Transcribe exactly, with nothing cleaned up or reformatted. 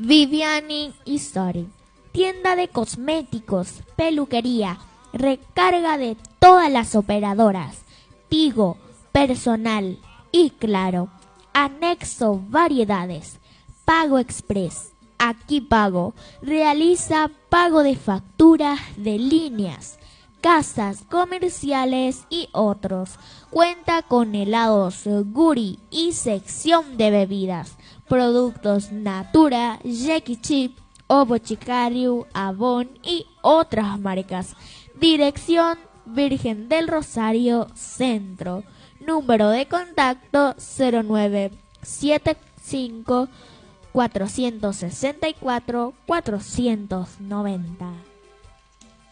Viviani History, tienda de cosméticos, peluquería, recarga de todas las operadoras, Tigo, personal y Claro, anexo variedades, Pago Express, Aquí Pago, realiza pago de facturas de líneas, casas comerciales y otros. Cuenta con helados Guri y sección de bebidas, productos Natura, Jackie Chip, O Boticário, Avon y otras marcas. Dirección Virgen del Rosario Centro. Número de contacto cero nueve siete cinco cuatro seis cuatro cuatro nueve cero.